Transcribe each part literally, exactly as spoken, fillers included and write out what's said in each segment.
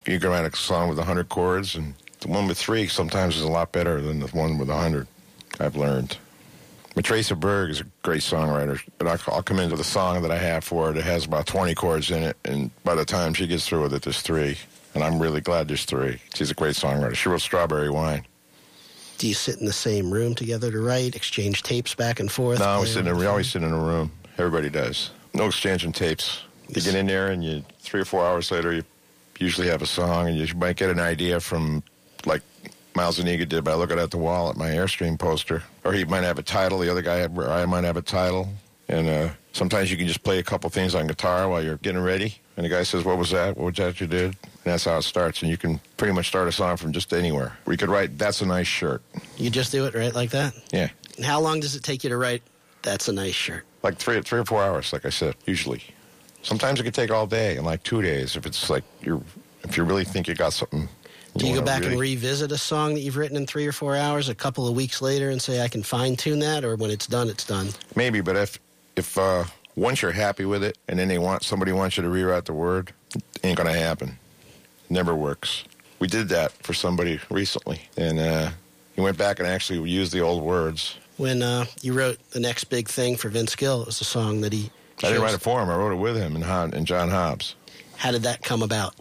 you can write a song with one hundred chords, and the one with three sometimes is a lot better than the one with one hundred, I've learned. But Teresa Berg is a great songwriter, and I'll, I'll come into the song that I have for her that has about twenty chords in it, and by the time she gets through with it, there's three. And I'm really glad there's three. She's a great songwriter. She wrote Strawberry Wine. Do you sit in the same room together to write, exchange tapes back and forth? No, we, sit in a, we always sit in a room. Everybody does. No exchanging tapes. You get in there, and you three or four hours later, you usually have a song, and you might get an idea from, like Miles Zuniga did by looking at the wall at my Airstream poster. Or he might have a title, the other guy, or I might have a title. And uh, sometimes you can just play a couple things on guitar while you're getting ready. And the guy says, what was that? What was that you did? And that's how it starts. And you can pretty much start a song from just anywhere. Or you could write, that's a nice shirt. You just do it right like that? Yeah. And how long does it take you to write, that's a nice shirt? Like three, three or four hours, like I said, usually. Sometimes it could take all day, and like two days, if it's like, you're, if you really think you got something. Do you, you go back really... and revisit a song that you've written in three or four hours a couple of weeks later and say, I can fine-tune that, or when it's done, it's done? Maybe, but if, if uh, once you're happy with it, and then they want somebody wants you to rewrite the word, it ain't going to happen. It never works. We did that for somebody recently, and uh, he went back and actually used the old words. When uh, you wrote The Next Big Thing for Vince Gill, it was a song that he I didn't write it for him. I wrote it with him and, Hon- and John Hobbs. How did that come about?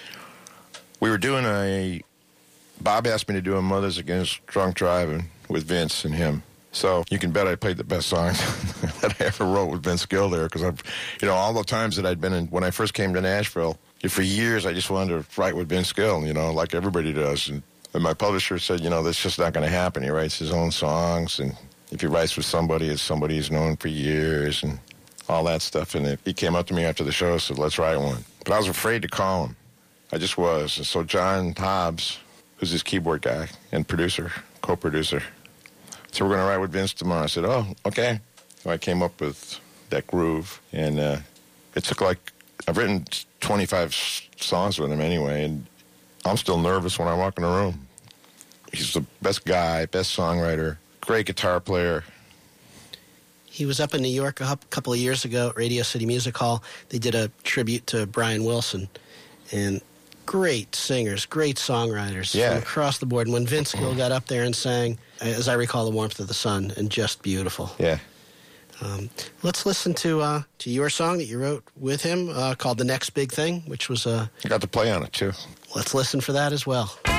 We were doing a... Bob asked me to do a Mothers Against Drunk Driving with Vince and him. So you can bet I played the best songs that I ever wrote with Vince Gill there, because I've, you know, all the times that I'd been in, when I first came to Nashville, for years I just wanted to write with Vince Gill, you know, like everybody does. And, and my publisher said, you know, that's just not going to happen. He writes his own songs, and if he writes with somebody, it's somebody he's known for years, and all that stuff. And it, he came up to me after the show and said, let's write one. But I was afraid to call him. I just was. And so John Hobbs, who's his keyboard guy and producer, co-producer, so we're going to write with Vince tomorrow. I said, oh, okay. So I came up with that groove, and uh, it took like, I've written twenty-five songs with him anyway, and I'm still nervous when I walk in the room. He's the best guy, best songwriter, great guitar player. He was up in New York a couple of years ago at Radio City Music Hall. They did a tribute to Brian Wilson, and great singers, great songwriters yeah. from across the board. And when Vince Gill got up there and sang, as I recall, The Warmth of the Sun, and just beautiful. Yeah. Um, let's listen to uh, to your song that you wrote with him uh, called The Next Big Thing, which was a... I got to play on it, too. Let's listen for that as well.